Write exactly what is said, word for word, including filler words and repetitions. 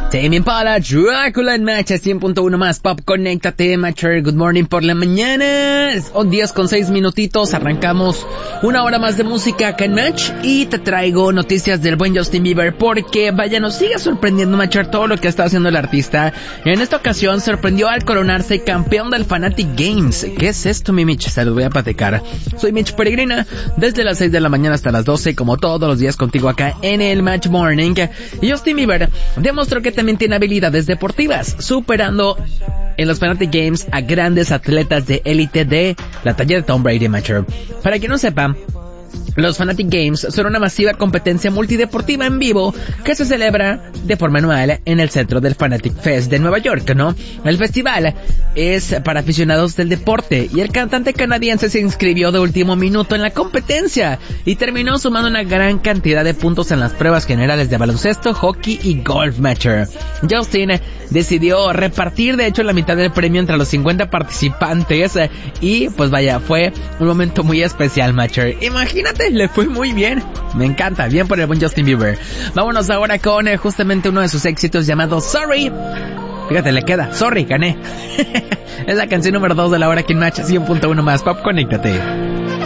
Tame Impala, Dracula en Match, cien punto uno más Pop, conéctate, Matcher, good morning por la mañana, on diez con seis minutitos, arrancamos una hora más de música acá en Match, y te traigo noticias del buen Justin Bieber, porque vaya, nos sigue sorprendiendo, Matcher, todo lo que está haciendo el artista. En esta ocasión sorprendió al coronarse campeón del Fanatic Games. ¿Qué es esto, mi Mitch? Se los voy a platicar. Soy Mitch Peregrina, desde las seis de la mañana hasta las doce, como todos los días contigo acá en el Match Morning. Y Justin Bieber demostró que también tiene habilidades deportivas, superando en los Fanatic Games a grandes atletas de élite de la talla de Tom Brady, Matcher. Para quien no sepa, los Fanatic Games son una masiva competencia multideportiva en vivo que se celebra de forma anual en el centro del Fanatic Fest de Nueva York, ¿no? El festival es para aficionados del deporte y el cantante canadiense se inscribió de último minuto en la competencia y terminó sumando una gran cantidad de puntos en las pruebas generales de baloncesto, hockey y golf, Matcher. Justin decidió repartir de hecho la mitad del premio entre los cincuenta participantes y pues vaya, fue un momento muy especial, Matcher. Imagínate, le fue muy bien. Me encanta, bien por el buen Justin Bieber. Vámonos ahora con eh, justamente uno de sus éxitos llamado Sorry. Fíjate, le queda, sorry, gané. Es la canción número dos de la hora aquí en Match, cien punto uno más Pop, conéctate.